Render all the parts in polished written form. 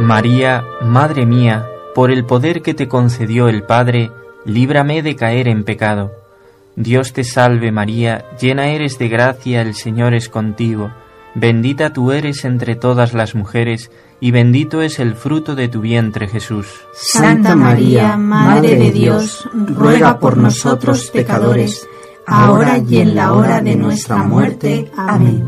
María, Madre mía, por el poder que te concedió el Padre, líbrame de caer en pecado. Dios te salve María, llena eres de gracia, el Señor es contigo. Bendita tú eres entre todas las mujeres, y bendito es el fruto de tu vientre, Jesús. Santa María, Madre de Dios, ruega por nosotros pecadores, ahora y en la hora de nuestra muerte. Amén.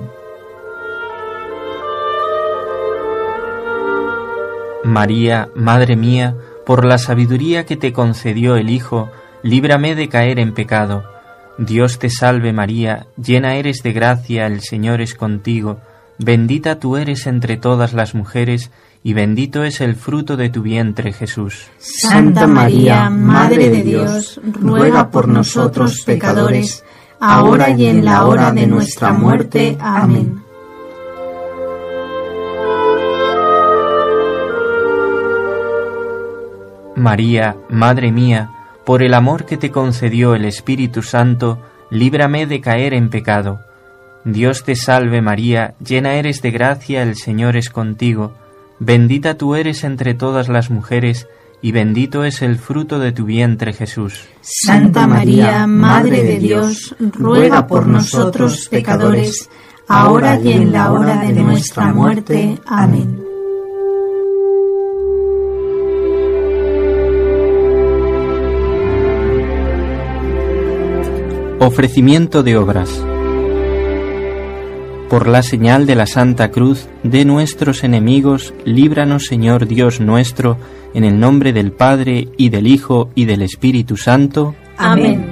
María, Madre mía, por la sabiduría que te concedió el Hijo, líbrame de caer en pecado. Dios te salve María, llena eres de gracia, el Señor es contigo. Bendita tú eres entre todas las mujeres, y bendito es el fruto de tu vientre, Jesús. Santa María, Madre de Dios, ruega por nosotros pecadores, ahora y en la hora de nuestra muerte. Amén. María, Madre mía, por el amor que te concedió el Espíritu Santo, líbrame de caer en pecado. Dios te salve María, llena eres de gracia, el Señor es contigo. Bendita tú eres entre todas las mujeres, y bendito es el fruto de tu vientre, Jesús. Santa María, Madre de Dios, ruega por nosotros pecadores, ahora y en la hora de nuestra muerte. Amén. Ofrecimiento de obras. Por la señal de la Santa Cruz de nuestros enemigos, líbranos, Señor Dios nuestro, en el nombre del Padre, y del Hijo, y del Espíritu Santo. Amén.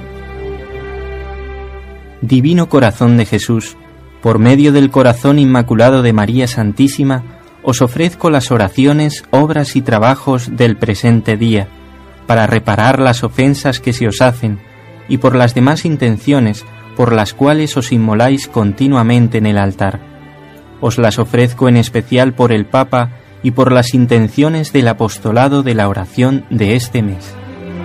Divino Corazón de Jesús, por medio del corazón inmaculado de María Santísima, os ofrezco las oraciones, obras y trabajos del presente día, para reparar las ofensas que se os hacen, y por las demás intenciones por las cuales os inmoláis continuamente en el altar. Os las ofrezco en especial por el Papa y por las intenciones del apostolado de la oración de este mes.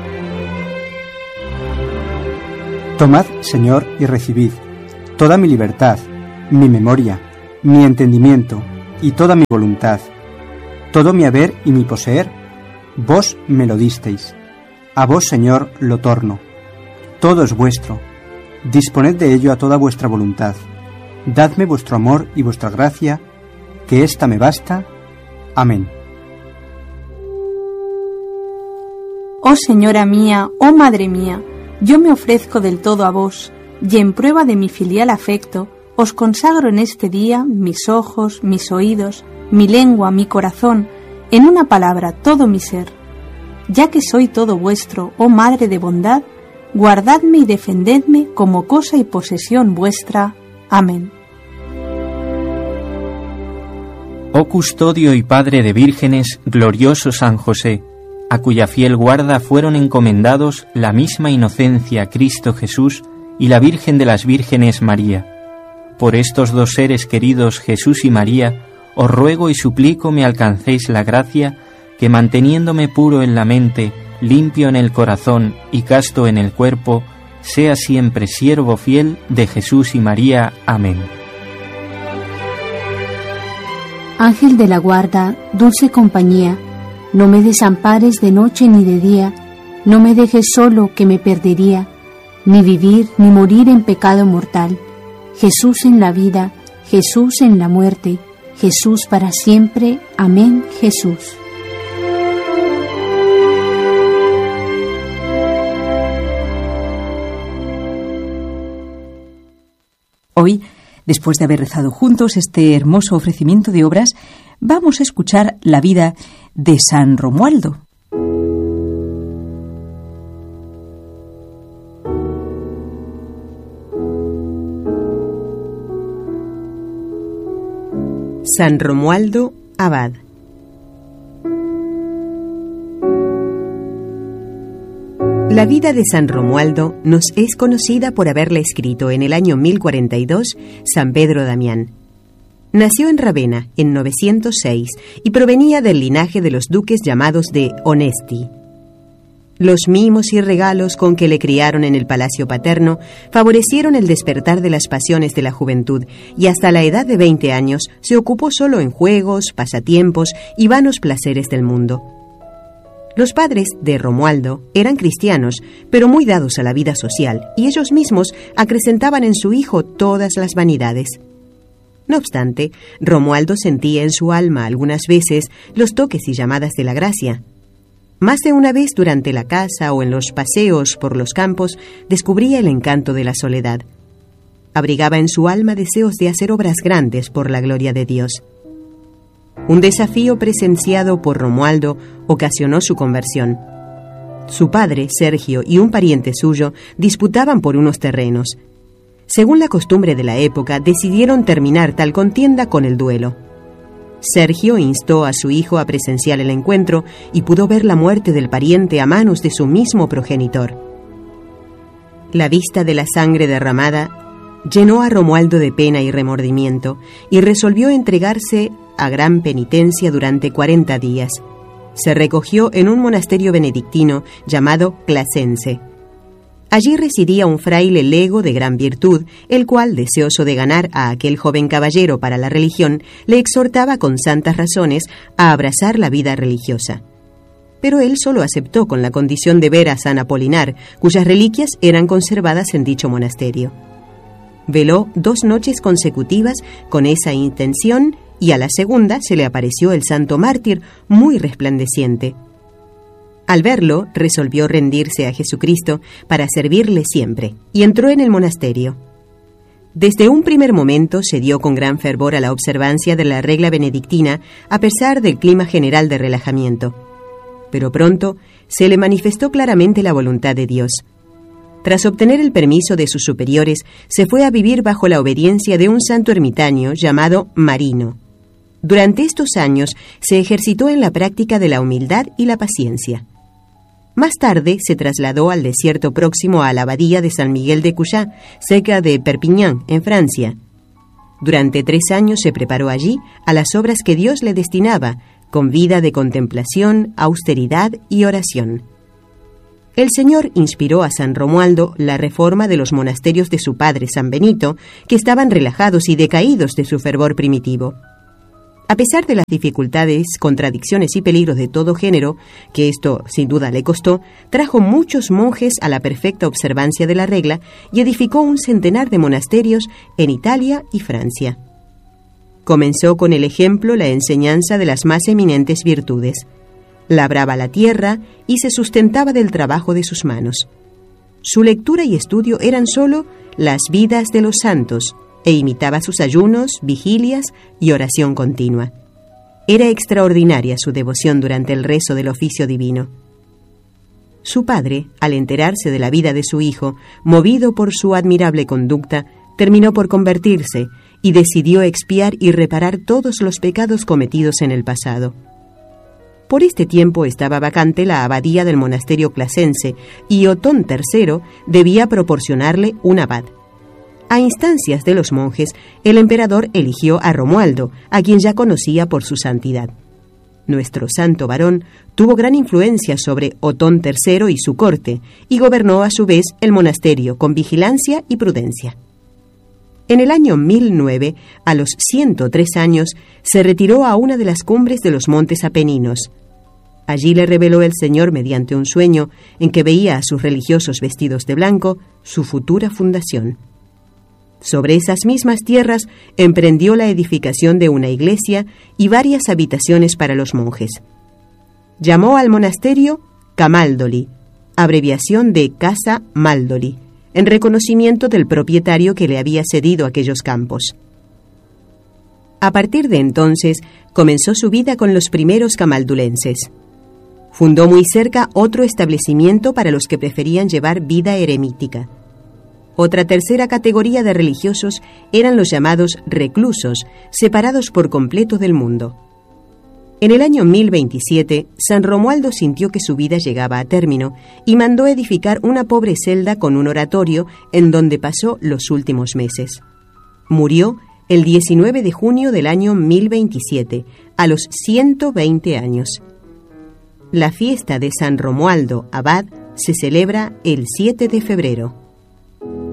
Tomad, Señor, y recibid toda mi libertad, mi memoria, mi entendimiento y toda mi voluntad, todo mi haber y mi poseer, vos me lo disteis. A vos, Señor, lo torno. Todo es vuestro. Disponed de ello a toda vuestra voluntad. Dadme vuestro amor y vuestra gracia, que ésta me basta. Amén. Oh Señora mía, oh Madre mía, yo me ofrezco del todo a vos, y en prueba de mi filial afecto, os consagro en este día mis ojos, mis oídos, mi lengua, mi corazón, en una palabra, todo mi ser. Ya que soy todo vuestro, oh Madre de bondad, guardadme y defendedme como cosa y posesión vuestra. Amén. Oh custodio y padre de vírgenes, glorioso San José, a cuya fiel guarda fueron encomendados la misma inocencia Cristo Jesús y la Virgen de las Vírgenes María. Por estos dos seres queridos, Jesús y María, os ruego y suplico me alcancéis la gracia que, manteniéndome puro en la mente, limpio en el corazón y casto en el cuerpo, sea siempre siervo fiel de Jesús y María. Amén. Ángel de la guarda, dulce compañía, no me desampares de noche ni de día, no me dejes solo que me perdería, ni vivir ni morir en pecado mortal. Jesús en la vida, Jesús en la muerte, Jesús para siempre. Amén, Jesús. Hoy, después de haber rezado juntos este hermoso ofrecimiento de obras, vamos a escuchar la vida de San Romualdo. San Romualdo, abad. La vida de San Romualdo nos es conocida por haberla escrito en el año 1042 San Pedro Damián. Nació en Ravenna en 906 y provenía del linaje de los duques llamados de Onesti. Los mimos y regalos con que le criaron en el palacio paterno favorecieron el despertar de las pasiones de la juventud, y hasta la edad de 20 años se ocupó solo en juegos, pasatiempos y vanos placeres del mundo. Los padres de Romualdo eran cristianos, pero muy dados a la vida social, y ellos mismos acrecentaban en su hijo todas las vanidades. No obstante, Romualdo sentía en su alma algunas veces los toques y llamadas de la gracia. Más de una vez durante la caza o en los paseos por los campos descubría el encanto de la soledad. Abrigaba en su alma deseos de hacer obras grandes por la gloria de Dios. Un desafío presenciado por Romualdo ocasionó su conversión. Su padre, Sergio, y un pariente suyo disputaban por unos terrenos. Según la costumbre de la época, decidieron terminar tal contienda con el duelo. Sergio instó a su hijo a presenciar el encuentro y pudo ver la muerte del pariente a manos de su mismo progenitor. La vista de la sangre derramada llenó a Romualdo de pena y remordimiento y resolvió entregarse a gran penitencia durante 40 días. Se recogió en un monasterio benedictino llamado Clasense. Allí residía un fraile lego de gran virtud, el cual, deseoso de ganar a aquel joven caballero para la religión, le exhortaba con santas razones a abrazar la vida religiosa. Pero él solo aceptó con la condición de ver a San Apolinar, cuyas reliquias eran conservadas en dicho monasterio. Veló 2 noches consecutivas con esa intención y a la segunda se le apareció el santo mártir muy resplandeciente. Al verlo, resolvió rendirse a Jesucristo para servirle siempre, y entró en el monasterio. Desde un primer momento se dio con gran fervor a la observancia de la regla benedictina, a pesar del clima general de relajamiento. Pero pronto se le manifestó claramente la voluntad de Dios. Tras obtener el permiso de sus superiores, se fue a vivir bajo la obediencia de un santo ermitaño llamado Marino. Durante estos años se ejercitó en la práctica de la humildad y la paciencia. Más tarde se trasladó al desierto próximo a la abadía de San Miguel de Cullá, cerca de Perpiñán, en Francia. Durante 3 años se preparó allí a las obras que Dios le destinaba, con vida de contemplación, austeridad y oración. El Señor inspiró a San Romualdo la reforma de los monasterios de su padre San Benito, que estaban relajados y decaídos de su fervor primitivo. A pesar de las dificultades, contradicciones y peligros de todo género, que esto sin duda le costó, trajo muchos monjes a la perfecta observancia de la regla y edificó un centenar de monasterios en Italia y Francia. Comenzó con el ejemplo la enseñanza de las más eminentes virtudes. Labraba la tierra y se sustentaba del trabajo de sus manos. Su lectura y estudio eran solo las vidas de los santos, e imitaba sus ayunos, vigilias y oración continua. Era extraordinaria su devoción durante el rezo del oficio divino. Su padre, al enterarse de la vida de su hijo, movido por su admirable conducta, terminó por convertirse y decidió expiar y reparar todos los pecados cometidos en el pasado. Por este tiempo estaba vacante la abadía del monasterio clasense y Otón III debía proporcionarle un abad. A instancias de los monjes, el emperador eligió a Romualdo, a quien ya conocía por su santidad. Nuestro santo varón tuvo gran influencia sobre Otón III y su corte, y gobernó a su vez el monasterio con vigilancia y prudencia. En el año 1009, a los 103 años, se retiró a una de las cumbres de los montes Apeninos. Allí le reveló el Señor, mediante un sueño en que veía a sus religiosos vestidos de blanco, su futura fundación. Sobre esas mismas tierras emprendió la edificación de una iglesia y varias habitaciones para los monjes. Llamó al monasterio Camaldoli, abreviación de Casa Maldoli, en reconocimiento del propietario que le había cedido aquellos campos. A partir de entonces comenzó su vida con los primeros camaldulenses. Fundó muy cerca otro establecimiento para los que preferían llevar vida eremítica. Otra tercera categoría de religiosos eran los llamados reclusos, separados por completo del mundo. En el año 1027, San Romualdo sintió que su vida llegaba a término y mandó edificar una pobre celda con un oratorio en donde pasó los últimos meses. Murió el 19 de junio del año 1027, a los 120 años. La fiesta de San Romualdo Abad se celebra el 7 de febrero.